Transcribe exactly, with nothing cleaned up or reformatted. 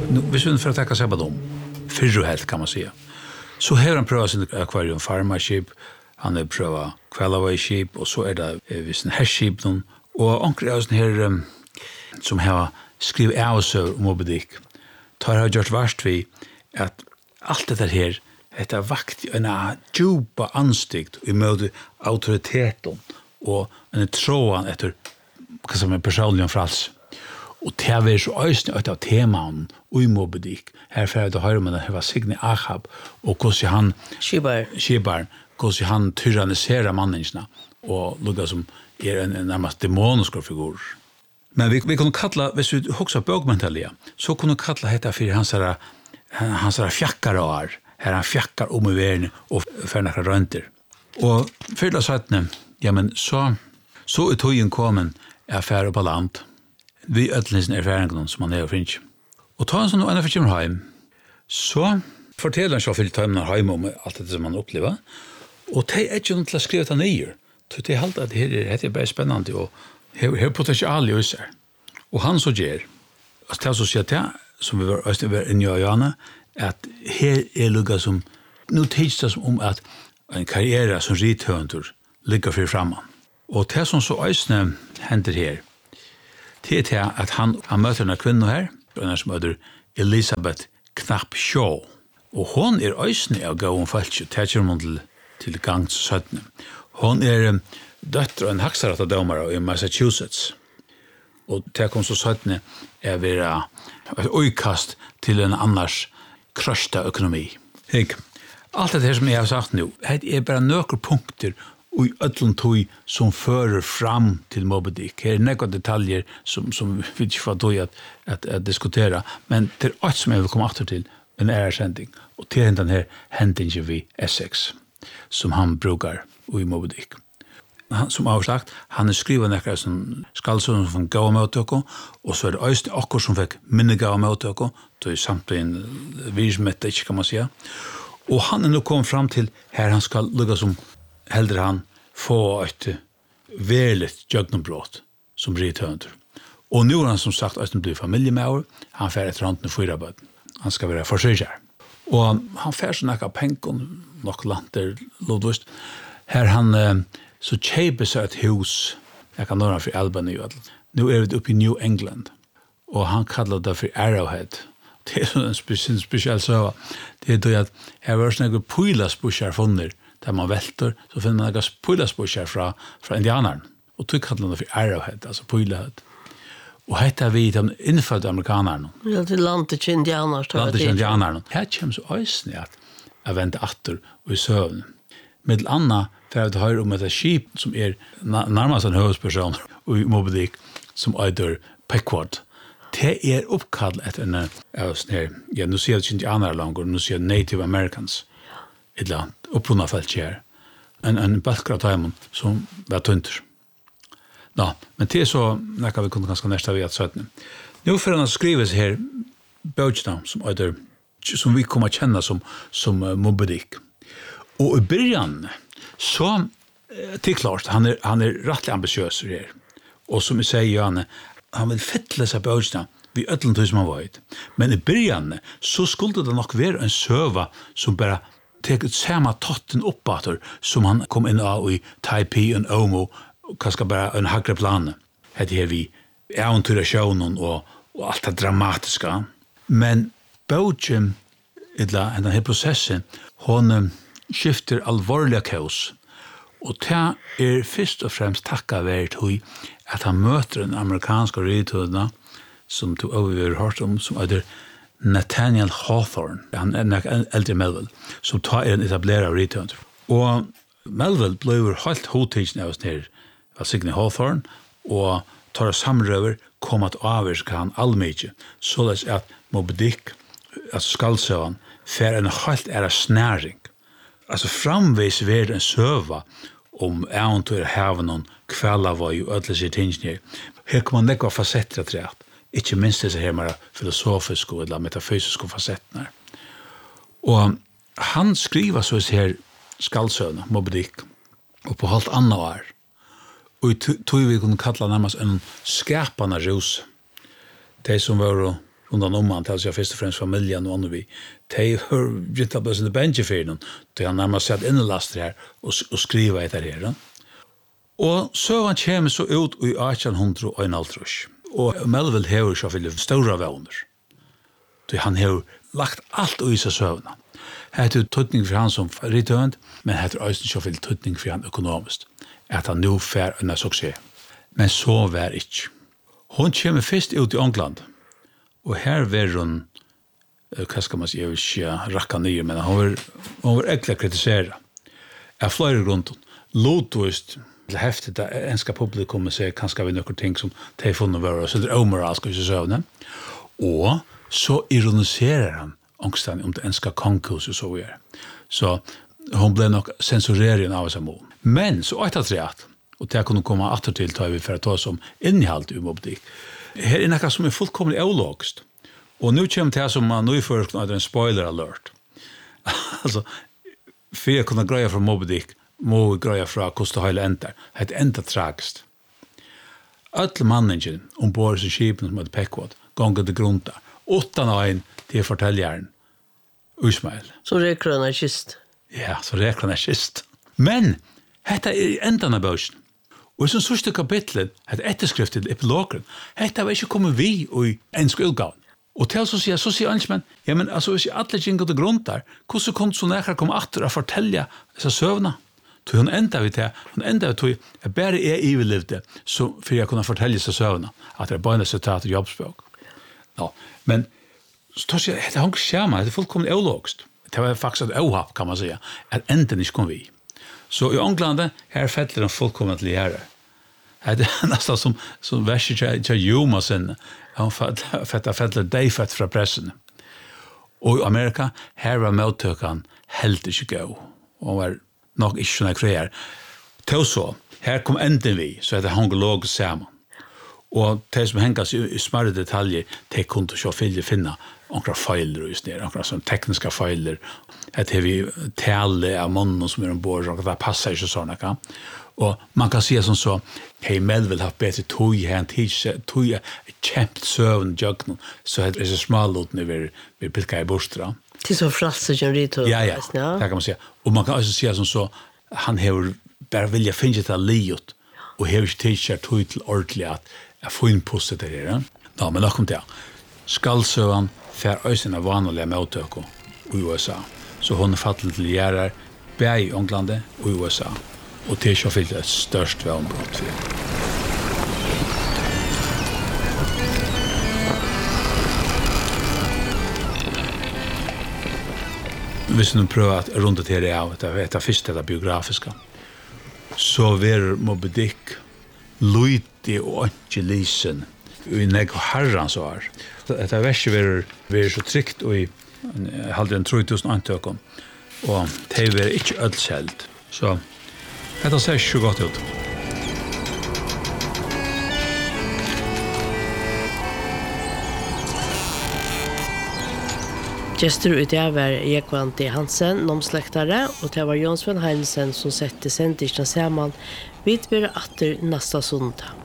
Nu, hvis vi får takka seg på dem, fyrre helt kan man säga. Så har han prøvat sin akvarium farmarskip, han har prøvat kvelavajskip, og så er det eh, visst en herskip, og onker er sånn her um, som har skrivit av oss om Moby Dick. Tar har gjort värst vi att allt det här heter vakt en djupa anstikt i möte auktoriteten och en tråan efter vad som är personligen frals. Och det är så ösning av teman i Moby Dick. Här för det har man det var Signe Ahab och hur han Shibar Shibar hur han tyranniserar människorna och luggar som är en, en närmast demonisk figur. Men vi, vi kunne kalla, hvis vi hoksa bøgmentalia, så kunne vi kalla dette for hans her, hans her fjakkarar, her han fjakkar om i verden og for nekra rønter. Og fyrla sattene, ja, men så, så er tøyen kommen er færre på land, vi ødlinsen erfaringen som han er og finnes. Og ta en sånn, og en av kommer hjem, så forteller han så fyrt tøymene hjem om alt det som han opplever, og det er ikke noe til å skrive til nye, så det er alt at det er bare spennende, og Her potential i oss her. Og han så gjør, altså til å si at det, som vi var østene inne i Jana, at her er lukket som, nå tids det som om at en karriere som rithøventur ligger for framme. Og det som så østene hender her, det er til at han, han møter en kvinne her, en som heter Elisabeth Knapp Shaw. Og hon er østene av gå om falsk, det kommer hun til, til gang til søttene. Hon er døtter og en haksarattadømare i Massachusetts. Og det kom så søttene er vera et øykast til en annars krøsta økonomi. Hik, alt det her som jeg har sagt nå, det er bare nøkker punkter og ødlen tog som fører fram til Moby Dick. Her er nekva detaljer som, som vi ikke får tog at, at, at diskutera, men det er alt som jeg vil komme aftur til en æresending, og til den her hendingen vi Essex, som han brukar i Moby Dick. Han, som har sagt, han er skrivet nekkert som skallsønnen som gav med åtøkken, og så er det øyne akkur som fikk minne gav med åtøkken, det er samtidig virksomhet, ikke kan man si. Og han er nå kommet fram til her han skal lukke som heldre han få et verligt jøgnombrott som rithønder. Og nå er han som sagt øyne blir familiemauer, han fer etter hånden fyra bøten. Han skal være forsøkjer. Og han fer så nekka penken, nok lanter lovdvist, her han eh, så kjøper seg et hus, jeg kan nå for Albany. Nå er vi oppe i New England, og han kallar det for Arrowhead. Det er en spesiell, spesiell søva. Det er det at her var sånne pøylasbussjer funner, der man velter, så finner man noen pøylasbussjer fra, fra indianeren. Og tog kallar det for Arrowhead, altså pøylahead. Og hette er vi de innfødde amerikanerne. Ja, til landet til indianerne. Landet til indianerne. Her kommer så øysene at jeg venter atter og i søvn. Med anna för att höra om ett skip som är närmast en huvudperson i Moby Dick som heter Pequod. Det är uppkallat efter en av sån här, ja, nu ser jag inte andra längre, nu ser jag Native Americans ett land, uppvunna fält här. En, en balkar av tajmen som var tunter. Ja, men det är så, när kan vi kunna ganska nästa vid att sötna. Nu för han skriver sig här böjtna som heter, som vi kommer att känna som, som uh, Moby Dick. Og i början så det är klart han är han är rätt ambitiös här. Och som jag säger han han vill fettla sig på östan vi ödlan till som han varit. Men i början så skulle det nog vara en söva som bara tar samma totten uppåt som han kom in av i Taipei och Omo och kanske bara en högre plan. Det här vi äventyrshowen och och allt det dramatiska. Men Bojem illa den här processen hon skifter alvorliga kaos. Og det er først og fremst takka vært hui at han møter en amerikansk rithødna som tog over hørt om, som heter Nathaniel Hawthorne. Han er en eldre Melville, som tar en etablerer rithødna. Og Melville ble helt hodtidsen av oss nere av Signe Hawthorne, og tar samrøver kom at avvirke han allmykje, således at Moby Dick, altså skallsøvan, fer en helt æra snæring. Altså framvis ved en søva om eventyr haven og kvellavøy og ødelig sitt tingene. Her kan man nekva fasetter til at, ikke minst disse her mer filosofiske eller metafysiske fasettene. Og han skriver så her skallsøvne, Moby Dick, og på halvt annet år. Og tog vi kunne kalla nærmest en skapande rus. De som var rundan om han till sig först och främst familjen och andra vi. De hör inte bara sin benjeferen. De har närmast sett innelast här och och skriva det här. Och så han kommer så ut i arton hundraelva. Och Melville har så vill stora vänner. Det han har lagt allt i sig sövna. Det är tutning för han som return, men det är också så vill tutning för han ekonomiskt. Att han nu får en succé. Men så var det inte. Hon kommer först ut i England. Och här var hon, vad ska man säga, jag vill inte racka ner, men hon var, hon var äckligt kritiserad. Jag flöjde runt hon. Lotust, det häftigt att enska publikum säger kanske vi några ting som de funnit vara, så det är omoralsk och så sådana. Och så ironiserar han ångstan om det enska konkurser så vi är. Så hon blev nog censurerad av sig mån. Men så ett att säga och det kunde komma åter till tar vi för att ta som innehåll i mobbning. Här är något som är fullkomligt ologiskt. Och nu kommer det som man nu för en spoiler alert. Alltså för att kunna greja från mobbning må vi greja från kosta hela ända. Det är ända tragiskt. Alla manningen ombord i skipen som hade Pequod gånger till grunda. Utan en till förtäljaren Ismail. Så räcker han är kist. Ja, så räcker han är kist. Men detta är ändan av börsen. Och i som sista kapitlet, det efterskriftet, epilogen, detta var inte kommit vi i en skulgång. Och till så säger så säger Ansman, ja men alltså hvis alla jingo till grund där, hur så kom så nära komma åter att fortälja dessa sövna. Tog hon ända vid det, hon ända vid tog jag bara är överlevde så för jag kunna fortälja dessa sövna att det är bara citat och jobbspråk. Ja, men så tar sig det har skärma, det är fullkomligt ologiskt. Det var faktiskt ett ohap kan man säga, att änden inte kom vi. Så i England här fäller de fullkomligt lärare. Det är nästan som som värsta till Juma sen. Han fätter fäller dig fett från pressen. Och i Amerika här var mottakan helt inte gå. Och var nog inte såna kreer. Till så här kom änden vi så att det hon låg samman. Och det som hängas i smärre detaljer det kunde så fylla finna några filer och just ner några sån tekniska filer att vi talar av mannen som är ombord och det passar ju såna kan. Och man kan se som så hej Melville har bättre tog här till tog kämpt sövn jagn så det är så smal ut när vi vi pilka i bostra. Det så frasse generator. Ja ja. Det kan man se. Och man kan också se som så han har bara vilja finna det liot och har ju t-shirt tog till ordentligt att jag får in postet där. Ja, men då kom det. Skallsövan för ösena vanliga mottök i U S A. Så hon är fattig till järar bär i England och i U S A. Och det är så fyllt ett störst vänbrott för det. Hvis du prøver at runde til det av, det er først det biografiska, så vil Moby Dick lydig og ikke lysen i nek og herran så er. Dette verset vil være så trygt og i halvdelen tre tusen antøkken, og det vil ikke ødelselt. Så dette ser ikke godt ut. Gestur ut det var Ekvanti Hansen, nomslektare, og det var Jonsven Heinsen som sette sendisene sammen. Vi blir atter nesta sondag.